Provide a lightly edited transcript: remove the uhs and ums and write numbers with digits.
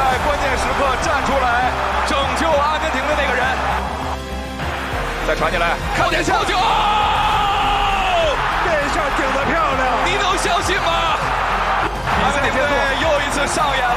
在关键时刻站出来拯救阿根廷的那个人。再传进来，靠点球！ 这下顶得漂亮， 你能相信吗？阿根廷队又一次上演了。